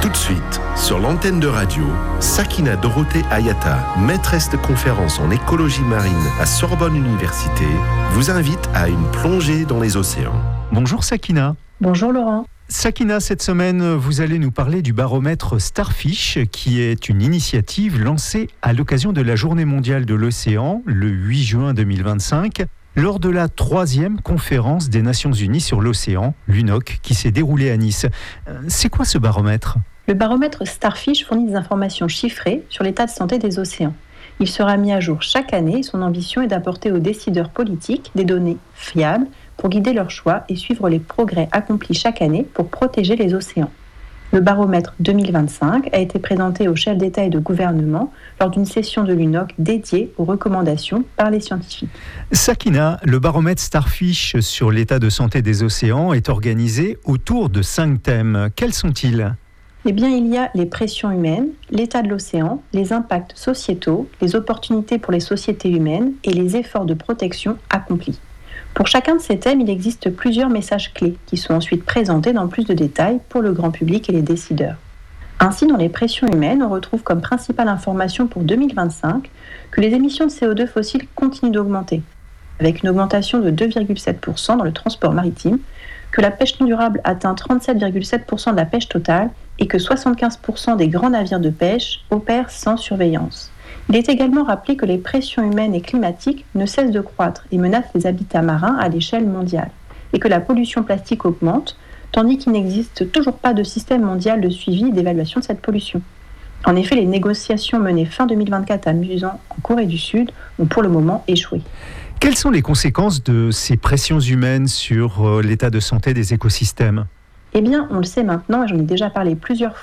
Tout de suite, sur l'antenne de radio, Sakina Dorothée Ayata, maîtresse de conférence en écologie marine à Sorbonne Université, vous invite à une plongée dans les océans. Bonjour Sakina. Bonjour Laurent. Sakina, cette semaine, vous allez nous parler du baromètre Starfish, qui est une initiative lancée à l'occasion de la Journée mondiale de l'océan, le 8 juin 2025, lors de la 3e conférence des Nations Unies sur l'océan, l'UNOC, qui s'est déroulée à Nice. C'est quoi ce baromètre ? Le baromètre Starfish fournit des informations chiffrées sur l'état de santé des océans. Il sera mis à jour chaque année et son ambition est d'apporter aux décideurs politiques des données fiables pour guider leurs choix et suivre les progrès accomplis chaque année pour protéger les océans. Le baromètre 2025 a été présenté aux chefs d'État et de gouvernement lors d'une session de l'UNOC dédiée aux recommandations par les scientifiques. Sakina, le baromètre Starfish sur l'état de santé des océans est organisé autour de 5 thèmes. Quels sont-ils ? Eh bien, il y a les pressions humaines, l'état de l'océan, les impacts sociétaux, les opportunités pour les sociétés humaines et les efforts de protection accomplis. Pour chacun de ces thèmes, il existe plusieurs messages clés qui sont ensuite présentés dans plus de détails pour le grand public et les décideurs. Ainsi, dans les pressions humaines, on retrouve comme principale information pour 2025 que les émissions de CO2 fossiles continuent d'augmenter, avec une augmentation de 2,7% dans le transport maritime, que la pêche non durable atteint 37,7% de la pêche totale et que 75% des grands navires de pêche opèrent sans surveillance. Il est également rappelé que les pressions humaines et climatiques ne cessent de croître et menacent les habitats marins à l'échelle mondiale, et que la pollution plastique augmente, tandis qu'il n'existe toujours pas de système mondial de suivi et d'évaluation de cette pollution. En effet, les négociations menées fin 2024 à Musan en Corée du Sud ont pour le moment échoué. Quelles sont les conséquences de ces pressions humaines sur l'état de santé des écosystèmes ? Eh bien, on le sait maintenant, et j'en ai déjà parlé plusieurs